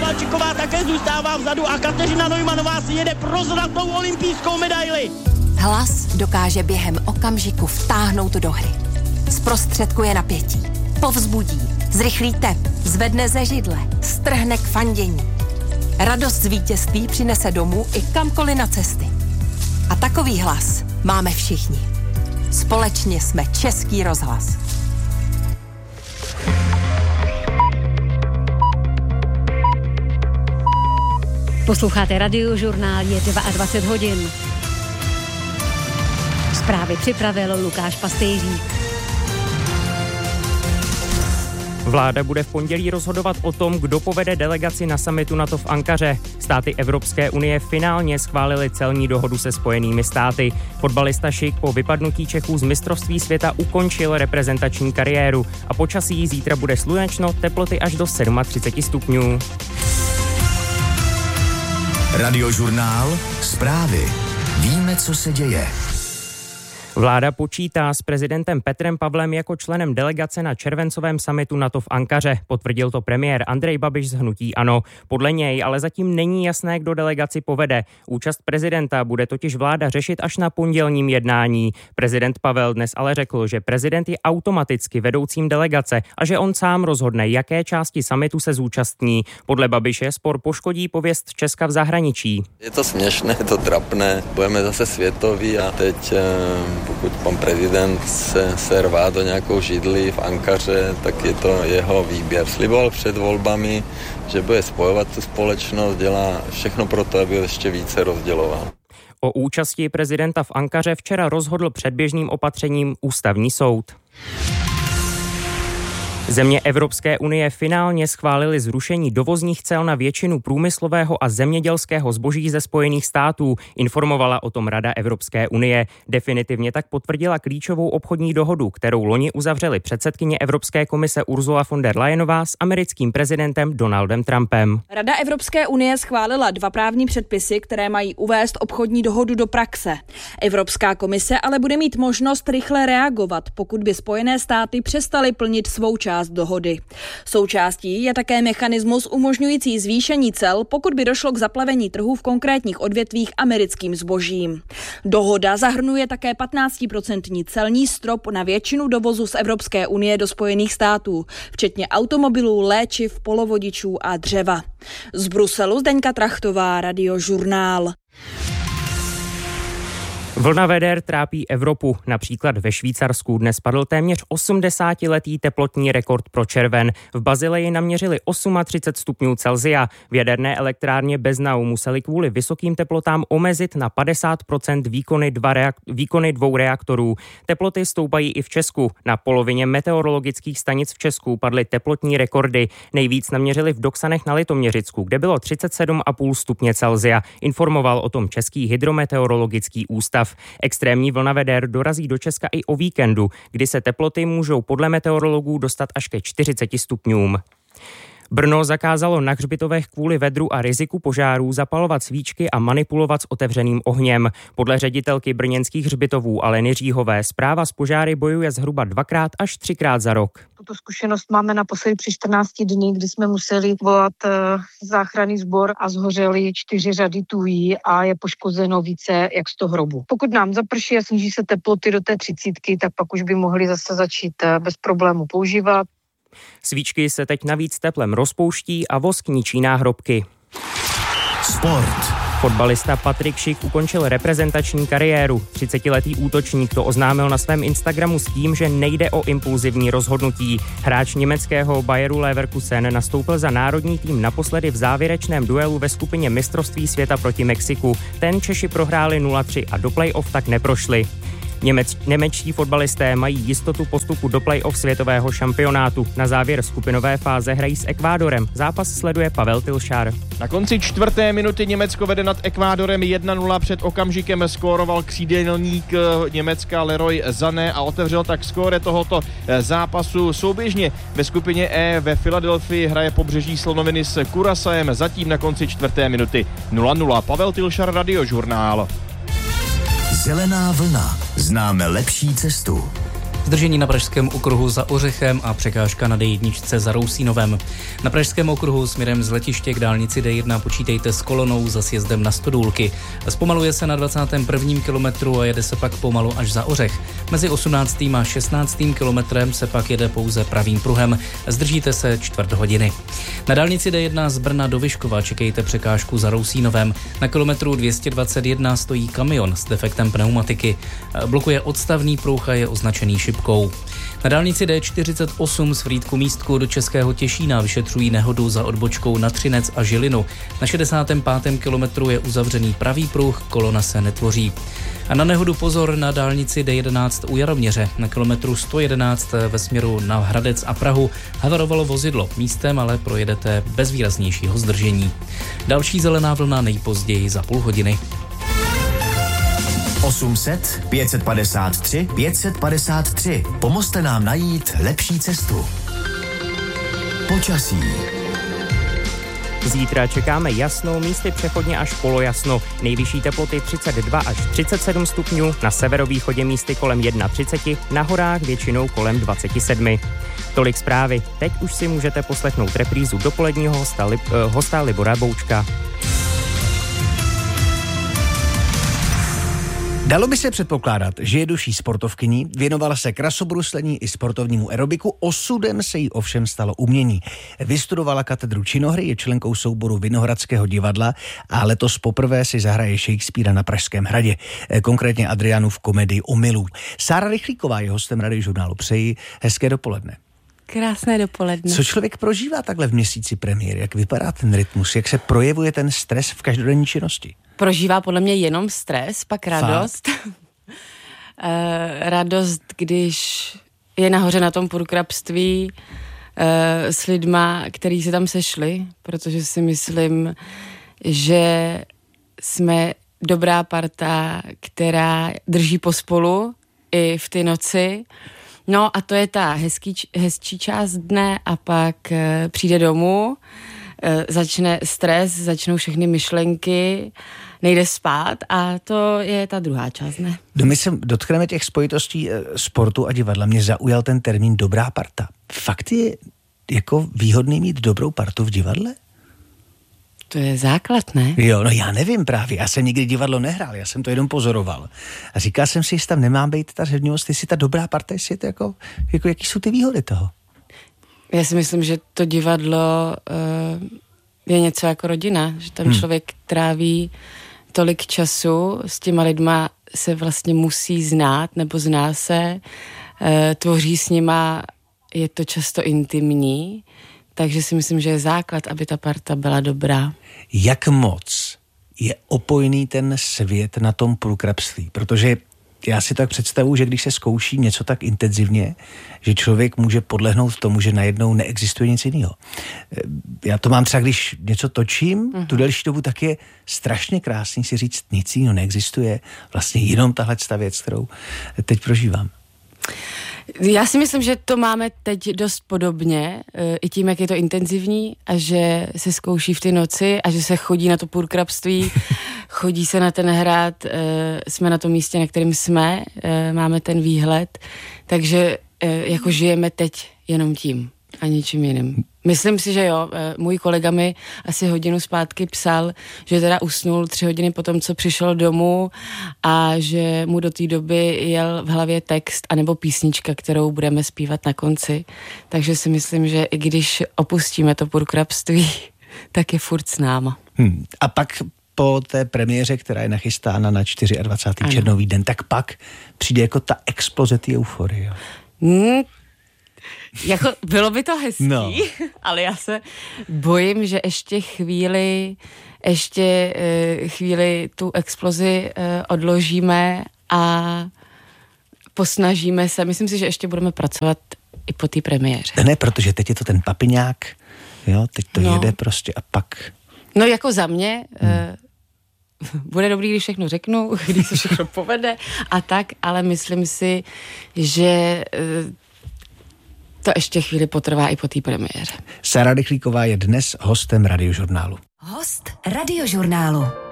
Kovalčiková také zůstává vzadu a Kateřina Neumannová si jede pro zlatou olympijskou medaili. Hlas dokáže během okamžiku vtáhnout do hry. Zprostředkuje napětí, povzbudí, zrychlí tep, zvedne ze židle, strhne k fandění. Radost z vítězství přinese domů i kamkoliv na cesty. A takový hlas máme všichni. Společně jsme Český rozhlas. Posloucháte Radiožurnál, je 22 hodin. Zprávy připravil Lukáš Pastejřík. Vláda bude v pondělí rozhodovat o tom, kdo povede delegaci na summitu NATO v Ankaře. Státy Evropské unie finálně schválily celní dohodu se Spojenými státy. Fotbalista Šik po vypadnutí Čechů z mistrovství světa ukončil reprezentační kariéru a počasí zítra bude slunečno, teploty až do 37 stupňů. Radiožurnál, zprávy. Víme, co se děje. Vláda počítá s prezidentem Petrem Pavlem jako členem delegace na červencovém summitu NATO v Ankaře. Potvrdil to premiér Andrej Babiš z hnutí ANO. Podle něj ale zatím není jasné, kdo delegaci povede. Účast prezidenta bude totiž vláda řešit až na pondělním jednání. Prezident Pavel dnes ale řekl, že prezident je automaticky vedoucím delegace a že on sám rozhodne, jaké části summitu se zúčastní. Podle Babiše spor poškodí pověst Česka v zahraničí. Je to směšné, je to trapné. Budeme zase světoví a teď pokud pan prezident se rvá do nějakou židli v Ankaře, tak je to jeho výběr. Sliboval před volbami, že bude spojovat tu společnost, dělá všechno pro to, aby ho ještě více rozděloval. O účasti prezidenta v Ankaře včera rozhodl předběžným opatřením Ústavní soud. Země Evropské unie finálně schválily zrušení dovozních cel na většinu průmyslového a zemědělského zboží ze Spojených států, informovala o tom Rada Evropské unie. Definitivně tak potvrdila klíčovou obchodní dohodu, kterou loni uzavřeli předsedkyně Evropské komise Ursula von der Leyenová s americkým prezidentem Donaldem Trumpem. Rada Evropské unie schválila 2 právní předpisy, které mají uvést obchodní dohodu do praxe. Evropská komise ale bude mít možnost rychle reagovat, pokud by Spojené státy přestaly plnit svou část dohody. Součástí je také mechanismus umožňující zvýšení cel, pokud by došlo k zaplavení trhu v konkrétních odvětvích americkým zbožím. Dohoda zahrnuje také 15% celní strop na většinu dovozu z Evropské unie do Spojených států, včetně automobilů, léčiv, polovodičů a dřeva. Z Bruselu Zdeňka Trachtová, Radiožurnál. Vlna veder trápí Evropu. Například ve Švýcarsku dnes padl téměř 80letý teplotní rekord pro červen. V Basileji naměřili 38 stupňů Celsia. V jaderné elektrárně Beznau museli kvůli vysokým teplotám omezit na 50% výkony 2 reaktorů. Teploty stoupají i v Česku. Na polovině meteorologických stanic v Česku padly teplotní rekordy. Nejvíc naměřili v Doksanech na Litoměřicku, kde bylo 37,5 stupně Celsia. Informoval o tom Český hydrometeorologický ústav. Extrémní vlna veder dorazí do Česka i o víkendu, kdy se teploty můžou podle meteorologů dostat až ke 40 stupňům. Brno zakázalo na hřbitovech kvůli vedru a riziku požárů zapalovat svíčky a manipulovat s otevřeným ohněm. Podle ředitelky brněnských hřbitovů Aleny Říhové správa s požáry bojuje zhruba 2x až 3x za rok. Tuto zkušenost máme naposledy při 14 dní, kdy jsme museli volat záchranný sbor a zhořely 4 řady tují a je poškozeno více jak 100 hrobů. Pokud nám zaprší a sníží se teploty do té 30, tak pak už by mohli zase začít bez problému používat. Svíčky se teď navíc teplem rozpouští a vosk ničí náhrobky. Sport. Fotbalista Patrik Šik ukončil reprezentační kariéru. 30letý útočník to oznámil na svém Instagramu s tím, že nejde o impulzivní rozhodnutí. Hráč německého Bayeru Leverkusen nastoupil za národní tým naposledy v závěrečném duelu ve skupině mistrovství světa proti Mexiku. Ten Češi prohráli 0-3 a do play-off tak neprošli. Němečtí fotbalisté mají jistotu postupu do play-off světového šampionátu. Na závěr skupinové fáze hrají s Ekvádorem. Zápas sleduje Pavel Tilšar. Na konci 4. minuty Německo vede nad Ekvádorem 1-0. Před okamžikem skóroval křídelník Německa Leroy Sané a otevřel tak skóre tohoto zápasu. Souběžně ve skupině E ve Filadelfii hraje Pobřeží slonoviny s Curaçaem. Zatím na konci 4. minuty 0-0. Pavel Tilšar, Radiožurnál. Zelená vlna. Známe lepší cestu. Zdržení na pražském okruhu za Ořechem a překážka na D1 za Rousínovem. Na pražském okruhu směrem z letiště k dálnici D1 počítejte s kolonou za sjezdem na Stodůlky. Zpomaluje se na 21. kilometru a jede se pak pomalu až za Ořech. Mezi 18. a 16. kilometrem se pak jede pouze pravým pruhem. Zdržíte se čtvrt hodiny. Na dálnici D1 z Brna do Vyškova čekejte překážku za Rousínovem. Na kilometru 221 stojí kamion s defektem pneumatiky. Blokuje odstavný pruh a je označený šipkou. Na dálnici D48 z Frýdku Místku do Českého Těšína vyšetřují nehodu za odbočkou na Třinec a Žilinu. Na 65. kilometru je uzavřený pravý pruh, kolona se netvoří. A na nehodu pozor na dálnici D11 u Jaroměře. Na kilometru 111 ve směru na Hradec a Prahu havarovalo vozidlo. Místem ale projedete bez výraznějšího zdržení. Další zelená vlna nejpozději za půl hodiny. 800 553 553. Pomozte nám najít lepší cestu. Počasí. Zítra čekáme jasno, místy přechodně až polojasno. Nejvyšší teploty 32 až 37 stupňů, na severovýchodě místy kolem 31, na horách většinou kolem 27. Tolik zprávy. Teď už si můžete poslechnout reprízu dopoledního hosta Libora Boučka. Dalo by se předpokládat, že je duší sportovkyní, věnovala se krasobruslení i sportovnímu aerobiku, osudem se jí ovšem stalo umění. Vystudovala katedru činohry, je členkou souboru Vinohradského divadla a letos poprvé si zahraje Shakespearea na Pražském hradě, konkrétně Adrianu v komedii Omylů. Sára Rychlíková je hostem Radiožurnálu. Přeji hezké dopoledne. Krásné dopoledne. Co člověk prožívá takhle v měsíci premiér? Jak vypadá ten rytmus? Jak se projevuje ten stres v každodenní činnosti? Prožívá podle mě jenom stres, pak radost. Radost, když je nahoře na tom purkrabství s lidma, který se tam sešli, protože si myslím, že jsme dobrá parta, která drží pospolu i v ty noci. No a to je ta hezčí část dne a pak přijde domů, začne stres, začnou všechny myšlenky, nejde spát a to je ta druhá část dne. My se dotkneme těch spojitostí sportu a divadla. Mě zaujal ten termín dobrá parta. Fakt je jako výhodný mít dobrou partu v divadle? To je základ, ne? Jo, no já nevím právě, já jsem nikdy divadlo nehrál, já jsem to jenom pozoroval. A říkal jsem si, jestli tam nemá být ta řevnivost, jestli ta dobrá parta, jestli je to jako jaký jsou ty výhody toho? Já si myslím, že to divadlo je něco jako rodina, že tam člověk tráví tolik času, s těma lidma se vlastně musí znát, nebo zná se, tvoří s nima, je to často intimní, takže si myslím, že je základ, aby ta parta byla dobrá. Jak moc je opojný ten svět na tom purkrabství? Protože já si tak představuji, že když se zkouší něco tak intenzivně, že člověk může podlehnout tomu, že najednou neexistuje nic jiného. Já to mám třeba, když něco točím, tu delší dobu, tak je strašně krásný si říct, nic jiného neexistuje, vlastně jenom tahle věc, kterou teď prožívám. Já si myslím, že to máme teď dost podobně, i tím, jak je to intenzivní a že se zkouší v ty noci a že se chodí na to purkrabství, chodí se na ten hrad, jsme na tom místě, na kterém jsme, máme ten výhled, takže jako žijeme teď jenom tím a ničím jiným. Myslím si, že jo, můj kolega mi asi hodinu zpátky psal, že teda usnul 3 hodiny potom, co přišel domů a že mu do té doby jel v hlavě text anebo písnička, kterou budeme zpívat na konci. Takže si myslím, že i když opustíme to purkrabství, tak je furt s náma. A pak po té premiéře, která je nachystána na 24. červnový den, tak pak přijde jako ta exploze té euforie. Jako bylo by to hezký, no. Ale já se bojím, že ještě chvíli tu explozi odložíme a posnažíme se. Myslím si, že ještě budeme pracovat i po té premiéře. Ne, protože teď je to ten papiňák, jo, teď to jede prostě a pak... No jako za mě... bude dobrý, když všechno řeknu, když se všechno povede a tak, ale myslím si, že to ještě chvíli potrvá i po té premiéře. Sára Rychlíková je dnes hostem Radiožurnálu. Host Radiožurnálu.